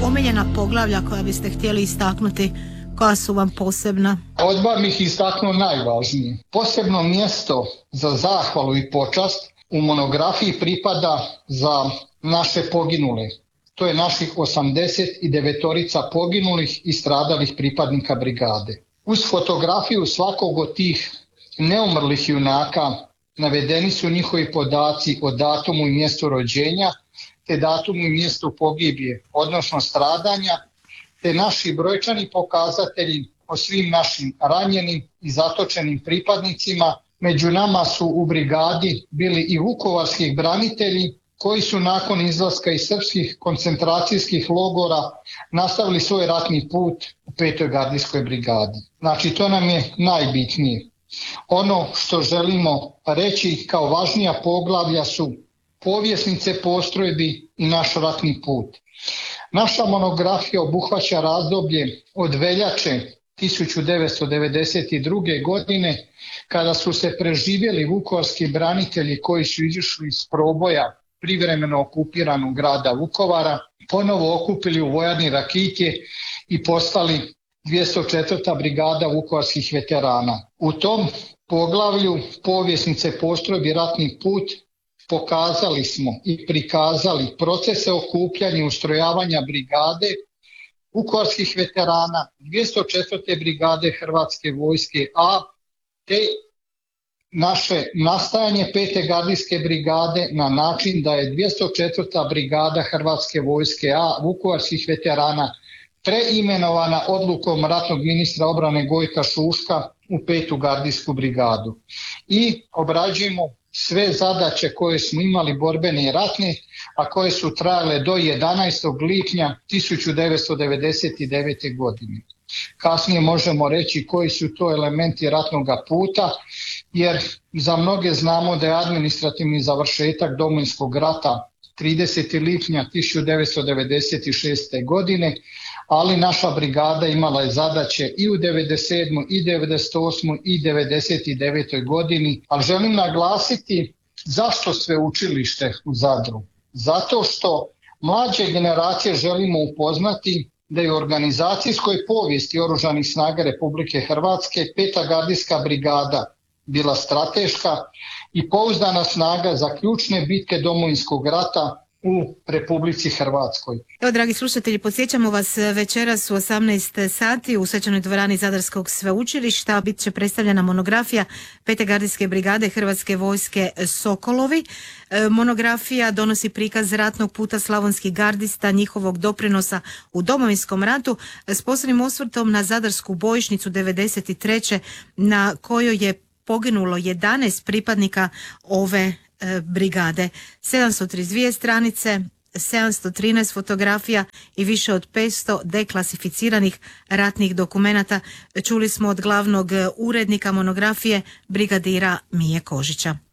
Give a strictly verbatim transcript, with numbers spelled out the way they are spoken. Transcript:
omiljena poglavlja koja biste htjeli istaknuti, koja su vam posebna? Odmah bih istaknuo najvažnije. Posebno mjesto za zahvalu i počast u monografiji pripada za naše poginule. To je naših osamdeset devet poginulih i stradalih pripadnika brigade. Uz fotografiju svakog od tih neumrlih junaka navedeni su njihovi podaci o datumu i mjestu rođenja, te datumu i mjestu pogibije, odnosno stradanja, te naši brojčani pokazatelji o svim našim ranjenim i zatočenim pripadnicima. Među nama su u brigadi bili i vukovarskih branitelji koji su nakon izlaska iz srpskih koncentracijskih logora nastavili svoj ratni put u petoj gardijskoj brigadi. Znači, to nam je najbitnije. Ono što želimo reći kao važnija poglavlja su povjesnice postrojbi i naš ratni put. Naša monografija obuhvaća razdoblje od veljače tisuću devetsto devedeset druge. godine, kada su se preživjeli vukovarski branitelji koji su izišli iz proboja privremeno okupiranog grada Vukovara, ponovo okupili u vojarni Rakitje i postali dvjesto četvrta brigada vukovarskih veterana. U tom poglavlju povjesnice postrojbi ratni put pokazali smo i prikazali procese okupljanja i ustrojavanja brigade vukovarskih veterana, dvjesto četvrte brigade Hrvatske vojske A, te naše nastajanje pete gardijske brigade na način da je dvjesto četvrta brigada Hrvatske vojske A vukovarskih veterana preimenovana odlukom ratnog ministra obrane Gojka Šuška u petu gardijsku brigadu. I obrađujemo sve zadaće koje smo imali borbene i ratne, a koje su trajale do jedanaestog lipnja tisuću devetsto devedeset devete. godine. Kasnije možemo reći koji su to elementi ratnog puta, jer za mnoge znamo da je administrativni završetak Domovinskog rata tridesetog lipnja tisuću devetsto devedeset šeste. godine, ali naša brigada imala je zadaće i u devedeset sedmoj i devedeset osmoj i devedeset devetoj. godini, ali želim naglasiti zašto sveučilište u Zadru. Zato što mlađe generacije želimo upoznati da je u organizacijskoj povijesti Oružanih snaga Republike Hrvatske peta gardijska brigada bila strateška i pouzdana snaga za ključne bitke Domovinskog rata u Republici Hrvatskoj. Evo, dragi slušatelji, podsjećamo vas, večeras u osamnaest sati u svečanoj dvorani Zadarskog sveučilišta bit će predstavljena monografija pete gardijske brigade Hrvatske vojske Sokolovi. E, monografija donosi prikaz ratnog puta slavonskih gardista, njihovog doprinosa u Domovinskom ratu s posebnim osvrtom na Zadarsku bojišnicu devedeset treće. na kojoj je poginulo jedanaest pripadnika ove brigade. sedamsto trideset dvije stranice, sedamsto trinaest fotografija i više od petsto deklasificiranih ratnih dokumenata. Čuli smo od glavnog urednika monografije, brigadira Mije Kožića.